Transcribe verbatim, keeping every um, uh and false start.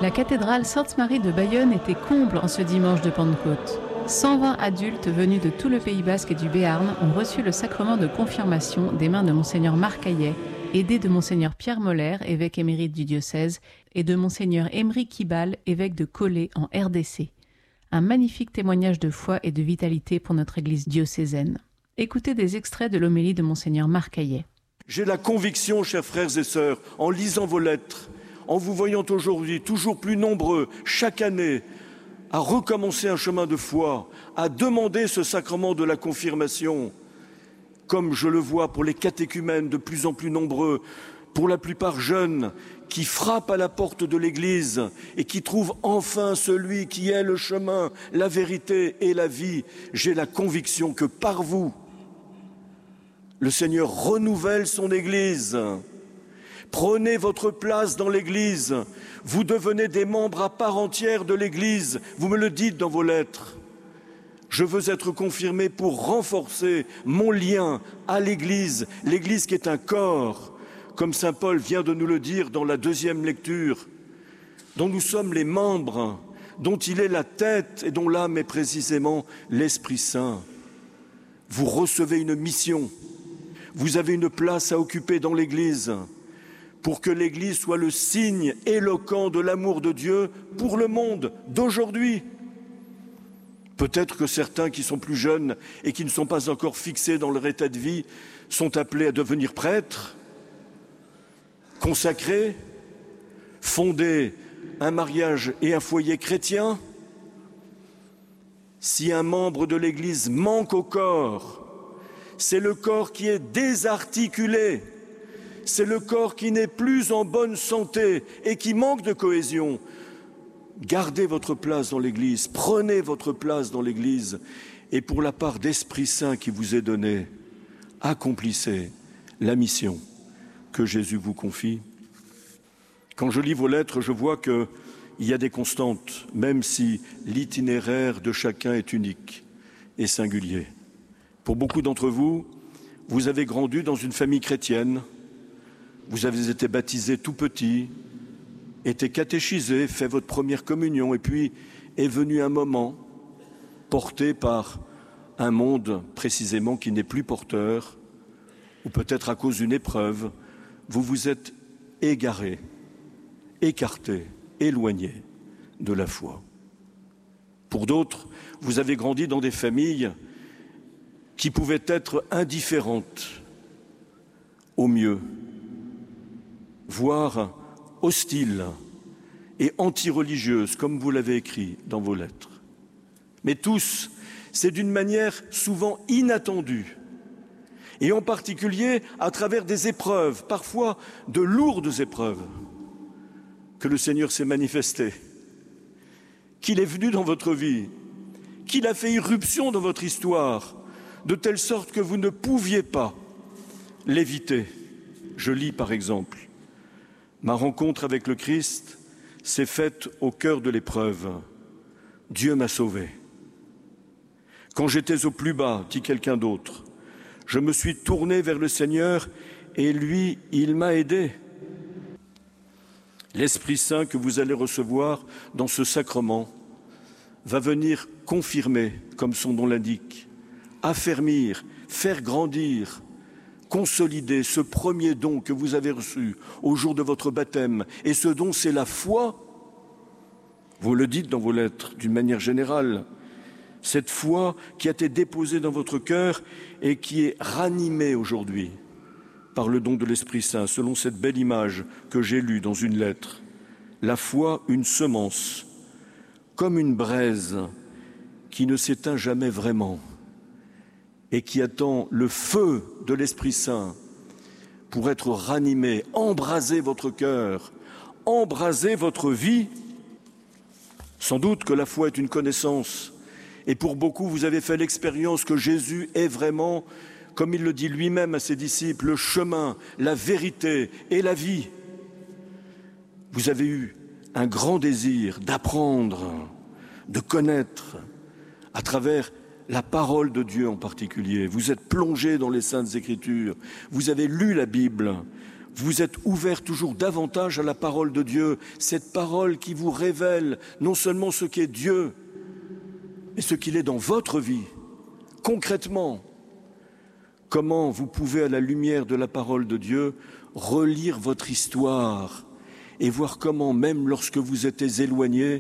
La cathédrale Sainte-Marie de Bayonne était comble en ce dimanche de Pentecôte. cent vingt adultes venus de tout le Pays Basque et du Béarn ont reçu le sacrement de confirmation des mains de Monseigneur Marc Hayet, aidé de Monseigneur Pierre Moller, évêque émérite du diocèse, et de Monseigneur Emery Kibal, évêque de Collet en R D C. Un magnifique témoignage de foi et de vitalité pour notre Église diocésaine. Écoutez des extraits de l'homélie de Monseigneur Marc Hayet. J'ai la conviction, chers frères et sœurs, en lisant vos lettres, en vous voyant aujourd'hui toujours plus nombreux, chaque année, à recommencer un chemin de foi, à demander ce sacrement de la confirmation, comme je le vois pour les catéchumènes de plus en plus nombreux, pour la plupart jeunes, qui frappent à la porte de l'Église et qui trouvent enfin celui qui est le chemin, la vérité et la vie. J'ai la conviction que par vous, le Seigneur renouvelle son Église. Prenez votre place dans l'Église. Vous devenez des membres à part entière de l'Église. Vous me le dites dans vos lettres. Je veux être confirmé pour renforcer mon lien à l'Église, l'Église qui est un corps, comme saint Paul vient de nous le dire dans la deuxième lecture, dont nous sommes les membres, dont il est la tête et dont l'âme est précisément l'Esprit Saint. Vous recevez une mission, vous avez une place à occuper dans l'Église, pour que l'Église soit le signe éloquent de l'amour de Dieu pour le monde d'aujourd'hui. Peut-être que certains qui sont plus jeunes et qui ne sont pas encore fixés dans leur état de vie sont appelés à devenir prêtres, consacrés, fonder un mariage et un foyer chrétien. Si un membre de l'Église manque au corps, c'est le corps qui est désarticulé. C'est le corps qui n'est plus en bonne santé et qui manque de cohésion. Gardez votre place dans l'Église, prenez votre place dans l'Église et pour la part d'Esprit Saint qui vous est donnée, accomplissez la mission que Jésus vous confie. Quand je lis vos lettres, je vois qu'il y a des constantes, même si l'itinéraire de chacun est unique et singulier. Pour beaucoup d'entre vous, vous avez grandi dans une famille chrétienne. Vous avez été baptisé tout petit, été catéchisé, fait votre première communion, et puis est venu un moment porté par un monde précisément qui n'est plus porteur, ou peut-être à cause d'une épreuve, vous vous êtes égaré, écarté, éloigné de la foi. Pour d'autres, vous avez grandi dans des familles qui pouvaient être indifférentes au mieux, voire hostile et anti-religieuse, comme vous l'avez écrit dans vos lettres. Mais tous, c'est d'une manière souvent inattendue, et en particulier à travers des épreuves, parfois de lourdes épreuves, que le Seigneur s'est manifesté, qu'il est venu dans votre vie, qu'il a fait irruption dans votre histoire, de telle sorte que vous ne pouviez pas l'éviter. Je lis par exemple: ma rencontre avec le Christ s'est faite au cœur de l'épreuve. Dieu m'a sauvé. Quand j'étais au plus bas, dit quelqu'un d'autre, je me suis tourné vers le Seigneur et lui, il m'a aidé. L'Esprit Saint que vous allez recevoir dans ce sacrement va venir confirmer, comme son nom l'indique, affermir, faire grandir, consolider ce premier don que vous avez reçu au jour de votre baptême. Et ce don, c'est la foi. Vous le dites dans vos lettres d'une manière générale. Cette foi qui a été déposée dans votre cœur et qui est ranimée aujourd'hui par le don de l'Esprit Saint, selon cette belle image que j'ai lue dans une lettre. La foi, une semence, comme une braise qui ne s'éteint jamais vraiment, et qui attend le feu de l'Esprit Saint pour être ranimé, embraser votre cœur, embraser votre vie. Sans doute que la foi est une connaissance, et pour beaucoup, vous avez fait l'expérience que Jésus est vraiment, comme il le dit lui-même à ses disciples, le chemin, la vérité et la vie. Vous avez eu un grand désir d'apprendre, de connaître, à travers la parole de Dieu en particulier. Vous êtes plongé dans les Saintes Écritures, vous avez lu la Bible, vous êtes ouvert toujours davantage à la parole de Dieu, cette parole qui vous révèle non seulement ce qu'est Dieu, mais ce qu'il est dans votre vie, concrètement. Comment vous pouvez, à la lumière de la parole de Dieu, relire votre histoire et voir comment, même lorsque vous êtes éloigné,